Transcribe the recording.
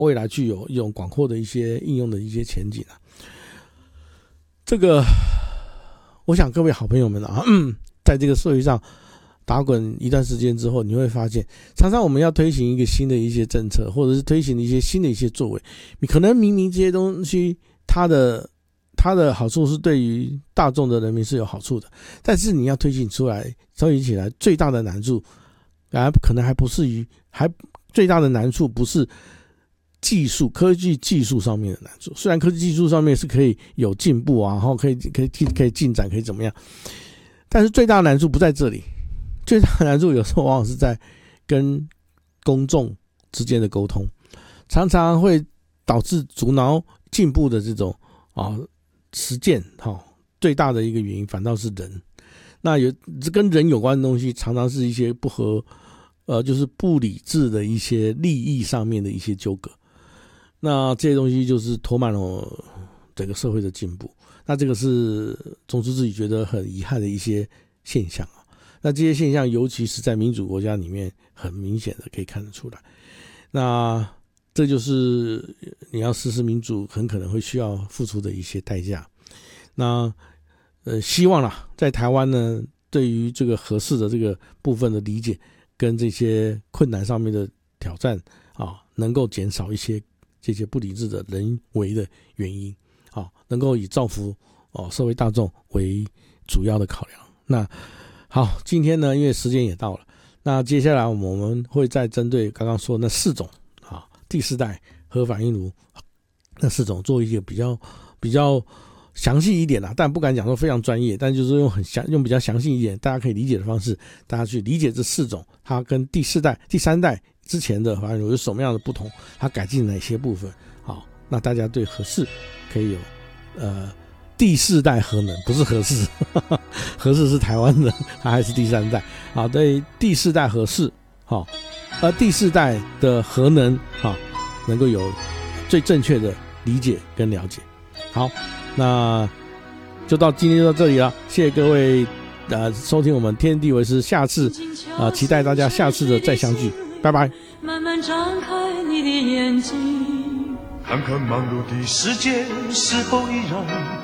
未来具有一种广阔的一些应用的一些前景啊。这个我想各位好朋友们啊，在这个社会上打滚一段时间之后，你会发现常常我们要推行一个新的一些政策，或者是推行一些新的一些作为，你可能明明这些东西它的好处是对于大众的人民是有好处的，但是你要推行起来最大的难处可能最大的难处不是科技技术上面的难处，虽然科技技术上面是可以有进步啊，然后可以进展，可以怎么样，但是最大的难处不在这里，最大的难处有时候往往是在跟公众之间的沟通，常常会导致阻挠进步的这种实践最大的一个原因反倒是人。那跟人有关的东西，常常是一些就是不理智的一些利益上面的一些纠葛。那这些东西就是拖慢了整个社会的进步，那这个是总之自己觉得很遗憾的一些现象啊。那这些现象尤其是在民主国家里面很明显的可以看得出来。那这就是你要实施民主很可能会需要付出的一些代价。那希望啦，在台湾呢，对于这个核四的这个部分的理解跟这些困难上面的挑战能够减少一些这些不理智的人为的原因能够以造福社会大众为主要的考量。那好，今天呢，因为时间也到了，那接下来我们会再针对刚刚说那4种第4代核反应炉那4种做一个比较详细一点啦，但不敢讲说非常专业，但就是用比较详细一点大家可以理解的方式，大家去理解这4种它跟第3代之前的反应炉有什么样的不同，它改进哪些部分。好，那大家对核四可以有第4代核能，不是核四核四是台湾的，它还是第3代。好，对第4代核四第4代的核能能够有最正确的理解跟了解。好，那今天就到这里了，谢谢各位收听我们天地为师，下次期待大家下次的再相聚，拜拜。 慢慢张开你的眼睛，看看忙碌的世界是否依然